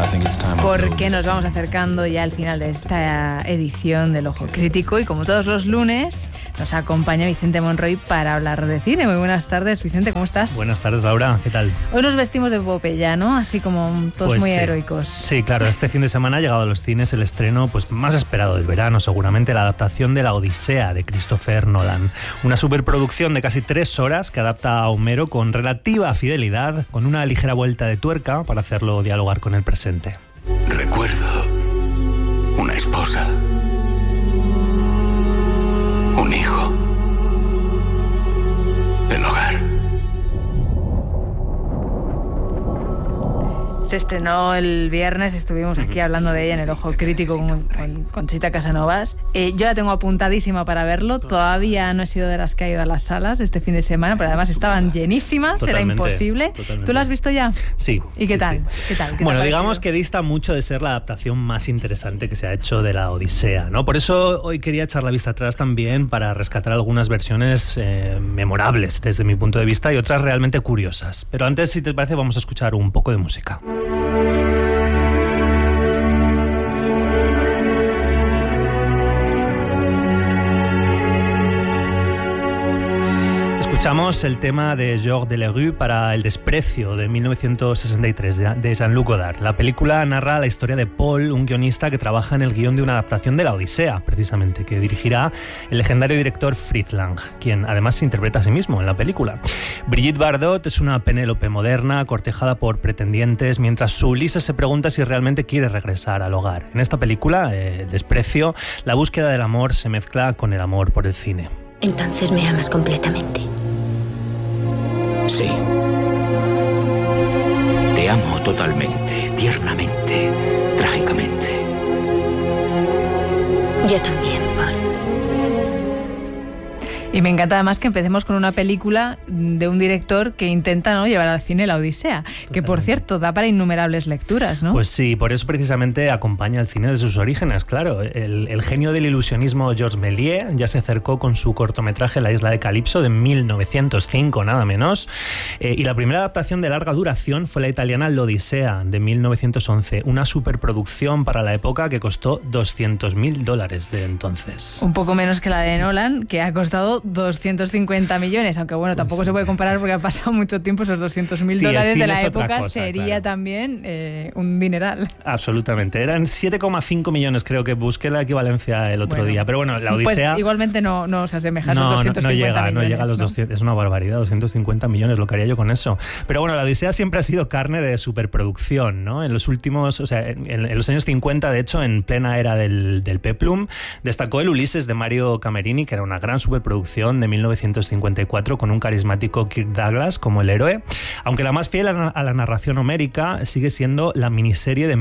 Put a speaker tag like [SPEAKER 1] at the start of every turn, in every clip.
[SPEAKER 1] porque nos vamos acercando ya al final de esta edición del Ojo Crítico y como todos los lunes nos acompaña Vicente Monroy para hablar de cine. Muy buenas tardes, Vicente, ¿cómo estás?
[SPEAKER 2] Buenas tardes, Laura, ¿qué tal?
[SPEAKER 1] Hoy nos vestimos de Popeye, ¿no? Así como todos
[SPEAKER 2] pues
[SPEAKER 1] muy
[SPEAKER 2] sí.
[SPEAKER 1] heroicos.
[SPEAKER 2] Sí, claro, este fin de semana ha llegado a los cines el estreno más esperado del verano, seguramente la adaptación de La Odisea de Christopher Nolan. Una superproducción de casi 3 horas que adapta a Homero con relativa fidelidad, con una ligera vuelta de tuerca para hacerlo dialogar con el presente.
[SPEAKER 3] Recuerdo una esposa, un hijo, el hogar.
[SPEAKER 1] Se estrenó el viernes, estuvimos aquí hablando de ella en el Ojo Crítico con Conchita Casanovas. Yo la tengo apuntadísima para verlo, todavía no he sido de las que ha ido a las salas este fin de semana, pero además estaban llenísimas, era imposible.
[SPEAKER 2] Totalmente.
[SPEAKER 1] ¿Tú la has visto ya?
[SPEAKER 2] Sí.
[SPEAKER 1] ¿Y qué tal?
[SPEAKER 2] Sí.
[SPEAKER 1] ¿Qué tal?
[SPEAKER 2] Bueno, digamos que dista mucho de ser la adaptación más interesante que se ha hecho de La Odisea, ¿no? Por eso hoy quería echar la vista atrás también para rescatar algunas versiones memorables desde mi punto de vista y otras realmente curiosas. Pero antes, si te parece, vamos a escuchar un poco de música. Escuchamos el tema de Georges Delerue para El desprecio de 1963 de Jean-Luc Godard. La película narra la historia de Paul, un guionista que trabaja en el guión de una adaptación de La Odisea, precisamente, que dirigirá el legendario director Fritz Lang, quien además se interpreta a sí mismo en la película. Brigitte Bardot es una Penélope moderna, cortejada por pretendientes, mientras su Ulises se pregunta si realmente quiere regresar al hogar. En esta película, Desprecio, la búsqueda del amor se mezcla con el amor por el cine.
[SPEAKER 4] Entonces me amas completamente.
[SPEAKER 3] Sí. Te amo totalmente, tiernamente, trágicamente.
[SPEAKER 4] Yo también, Paul.
[SPEAKER 1] Y me encanta además que empecemos con una película de un director que intenta, ¿no?, llevar al cine La Odisea, que por cierto da para innumerables lecturas, ¿no?
[SPEAKER 2] Pues sí, por eso precisamente acompaña el cine de sus orígenes, claro. El genio del ilusionismo Georges Méliès ya se acercó con su cortometraje La isla de Calipso de 1905, nada menos. Y la primera adaptación de larga duración fue la italiana La Odisea de 1911, una superproducción para la época que costó $200.000 de entonces.
[SPEAKER 1] Un poco menos que la de Nolan, que ha costado 250 millones, aunque bueno, tampoco se puede comparar porque ha pasado mucho tiempo. Esos $200.000 de la época cosa, sería claro. También un dineral.
[SPEAKER 2] Absolutamente, eran 7,5 millones, creo que busqué la equivalencia el otro día, pero bueno, La Odisea...
[SPEAKER 1] Pues igualmente no se asemeja a esos 250 millones.
[SPEAKER 2] No llega a los 200, es una barbaridad, 250 millones, lo que haría yo con eso. Pero bueno, La Odisea siempre ha sido carne de superproducción, ¿no? En los últimos, o sea, en los años 50, de hecho, en plena era del peplum, destacó el Ulises de Mario Camerini, que era una gran superproducción de 1954 con un carismático Kirk Douglas como el héroe, aunque la más fiel a la narración homérica sigue siendo la miniserie de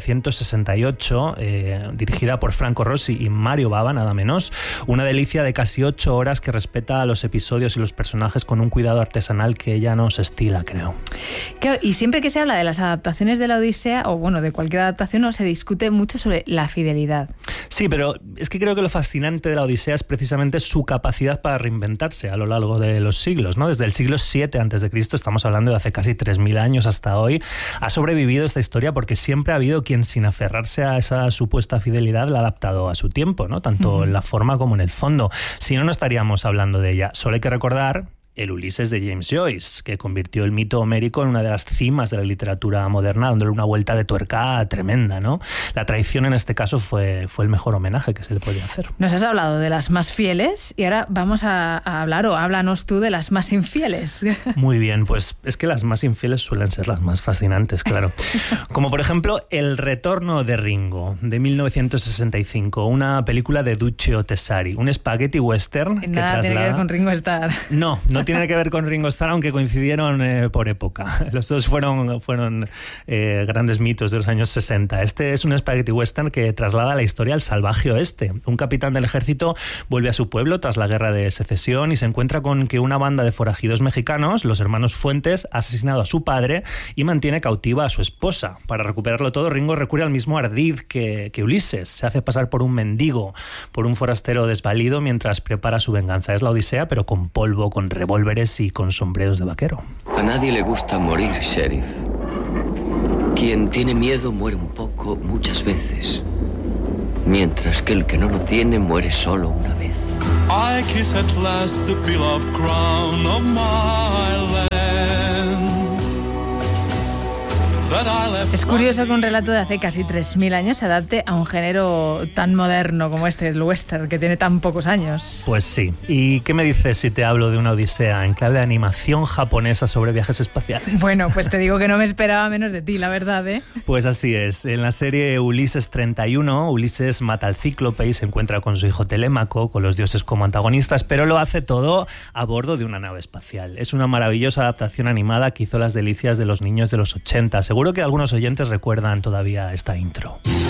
[SPEAKER 2] 1968 dirigida por Franco Rossi y Mario Bava, nada menos, una delicia de casi 8 horas que respeta a los episodios y los personajes con un cuidado artesanal que ella no se estila, creo.
[SPEAKER 1] Y siempre que se habla de las adaptaciones de La Odisea, o bueno, de cualquier adaptación, no se discute mucho sobre la fidelidad.
[SPEAKER 2] Sí, pero es que creo que lo fascinante de La Odisea es precisamente su capacidad para reinventarse a lo largo de los siglos, ¿no? Desde el siglo VII a.C., estamos hablando de hace casi 3.000 años hasta hoy, ha sobrevivido esta historia porque siempre ha habido quien, sin aferrarse a esa supuesta fidelidad, la ha adaptado a su tiempo, ¿no? Tanto en la forma como en el fondo. Si no, no estaríamos hablando de ella. Solo hay que recordar el Ulises de James Joyce, que convirtió el mito homérico en una de las cimas de la literatura moderna, dándole una vuelta de tuerca tremenda, ¿no? La traición en este caso fue el mejor homenaje que se le podía hacer.
[SPEAKER 1] Nos has hablado de las más fieles y ahora vamos a hablar, o háblanos tú, de las más infieles.
[SPEAKER 2] Muy bien, pues es que las más infieles suelen ser las más fascinantes, claro. Como por ejemplo El retorno de Ringo, de 1965, una película de Duccio Tesari, un spaghetti western que
[SPEAKER 1] nada tiene que ver con Ringo Starr.
[SPEAKER 2] No tiene que ver con Ringo Starr, aunque coincidieron por época. Los dos fueron grandes mitos de los años 60. Este es un spaghetti western que traslada la historia al salvaje oeste. Un capitán del ejército vuelve a su pueblo tras la guerra de secesión y se encuentra con que una banda de forajidos mexicanos, los hermanos Fuentes, ha asesinado a su padre y mantiene cautiva a su esposa. Para recuperarlo todo, Ringo recurre al mismo ardid que Ulises. Se hace pasar por un mendigo, por un forastero desvalido, mientras prepara su venganza. Es la Odisea, pero con polvo, con revólveres y con sombreros de vaquero.
[SPEAKER 5] A nadie le gusta morir, sheriff. Quien tiene miedo muere un poco muchas veces, mientras que el que no lo tiene muere solo una vez.
[SPEAKER 6] I kiss at last the beloved crown of my land.
[SPEAKER 1] Es curioso que un relato de hace casi 3.000 años se adapte a un género tan moderno como este, el western, que tiene tan pocos años.
[SPEAKER 2] Pues sí. ¿Y qué me dices si te hablo de una odisea en clave de animación japonesa sobre viajes espaciales?
[SPEAKER 1] Bueno, pues te digo que no me esperaba menos de ti, la verdad, ¿eh?
[SPEAKER 2] Pues así es. En la serie Ulises 31, Ulises mata al cíclope y se encuentra con su hijo Telémaco, con los dioses como antagonistas, pero lo hace todo a bordo de una nave espacial. Es una maravillosa adaptación animada que hizo las delicias de los niños de los 80. Seguro que algunos oyentes recuerdan todavía esta intro.